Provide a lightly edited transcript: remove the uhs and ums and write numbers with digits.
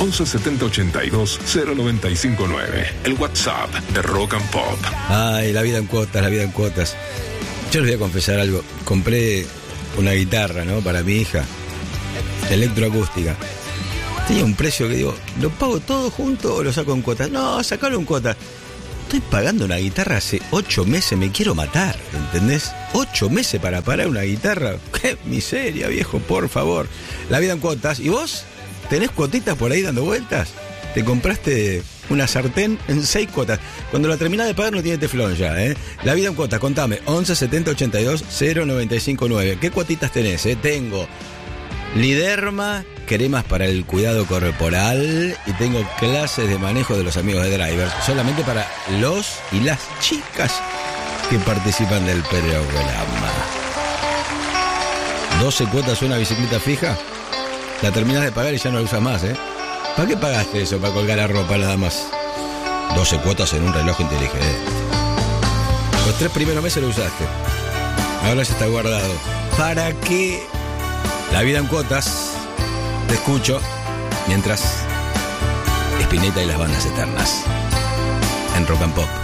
11 70 82 0959. El WhatsApp de Rock and Pop. Ay, la vida en cuotas, la vida en cuotas. Yo les voy a confesar algo. Compré una guitarra, ¿no? Para mi hija, electroacústica. Tenía un precio que digo, ¿lo pago todo junto o lo saco en cuotas? No, sacalo en cuotas. Estoy pagando una guitarra hace 8 meses, me quiero matar, ¿entendés? 8 meses para parar una guitarra. ¡Qué miseria, viejo, por favor! La vida en cuotas. ¿Y vos? ¿Tenés cuotitas por ahí dando vueltas? Te compraste una sartén en 6 cuotas. Cuando la terminás de pagar no tiene teflón ya, ¿eh? La vida en cuotas, contame. 11 70 82 0959. ¿Qué cuotitas tenés, Tengo Liderma, cremas para el cuidado corporal, y tengo clases de manejo de los amigos de Drivers, solamente para los y las chicas que participan del programa. 12 cuotas una bicicleta fija, la terminas de pagar y ya no la usas más, ¿Para qué pagaste eso? Para colgar la ropa nada más. 12 cuotas en un reloj inteligente. Los 3 primeros meses lo usaste, ahora ya está guardado. ¿Para qué? La vida en cuotas. Te escucho mientras Spinetta y las bandas eternas en Rock and Pop.